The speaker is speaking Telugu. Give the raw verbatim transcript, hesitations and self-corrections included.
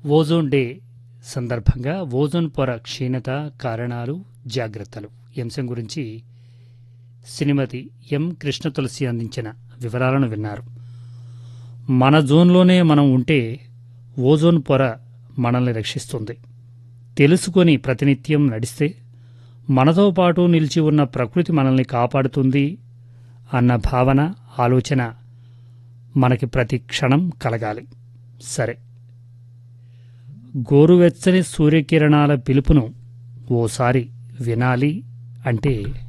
ఓజోన్ డే సందర్భంగా ఓజోన్ పొర క్షీణత కారణాలు జాగ్రత్తలు ఈ అంశం గురించి శ్రీమతి ఎం కృష్ణ తులసి అందించిన వివరాలను విన్నారు. మన జోన్లోనే మనం ఉంటే ఓజోన్ పొర మనల్ని రక్షిస్తుంది. తెలుసుకొని ప్రతినిత్యం నడిస్తే మనతో పాటు నిలిచి ఉన్న ప్రకృతి మనల్ని కాపాడుతుంది అన్న భావన ఆలోచన మనకి ప్రతి క్షణం కలగాలి. సరే, గోరువెచ్చని సూర్యకిరణాల పిలుపును ఓసారి వినాలి అంటే